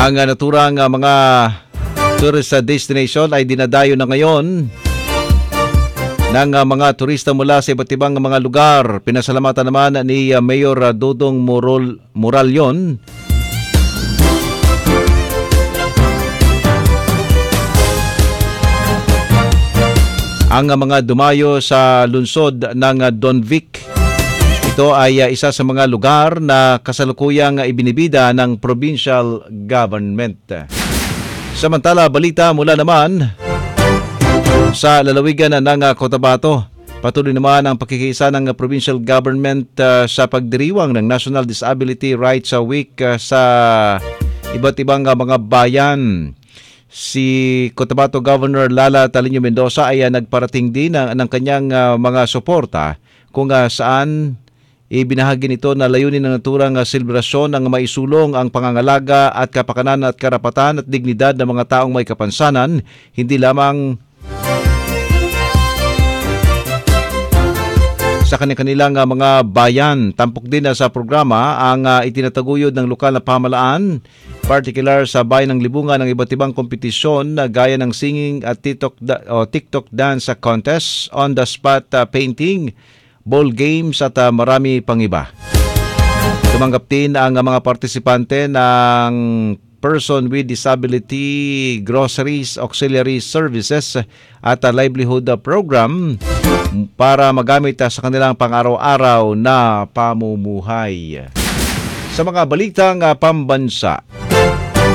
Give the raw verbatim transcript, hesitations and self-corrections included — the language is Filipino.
Ang uh, naturang uh, mga tourist destination ay dinadayo na ngayon ng uh, mga turista mula sa iba't ibang mga lugar. Pinasalamatan naman ni uh, Mayor uh, Dodong Morol, Moralion ang uh, mga dumayo sa lungsod ng uh, Donvic. Ito ay uh, isa sa mga lugar na kasalukuyang uh, ibinibida ng provincial government. Samantala, balita mula naman sa lalawigan ng uh, Cotabato. Patuloy naman ang pakikiisa ng uh, provincial government uh, sa pagdiriwang ng National Disability Rights Week uh, sa iba't ibang uh, mga bayan. Si Cotabato Governor Lala Talino Mendoza ay uh, nagparating din ng, ng kanyang uh, mga suporta kung uh, saan ibinahagi nito na layunin ng naturang uh, selebrasyon ang maisulong ang pangangalaga at kapakanan at karapatan at dignidad ng mga taong may kapansanan, hindi lamang sa kanilang uh, mga bayan. Tampok din uh, sa programa ang uh, itinataguyod ng lokal na pamahalaan, particular sa bayan ng Libungan ng iba't ibang kompetisyon na gaya ng singing at TikTok, da- o TikTok dance contest, on-the-spot uh, painting, ball games at uh, marami pang iba. Tumanggap din ang uh, mga partisipante ng Person with Disability Groceries Auxiliary Services at uh, Livelihood Program para magamit uh, sa kanilang pang-araw-araw na pamumuhay. Sa mga balitang uh, pambansa,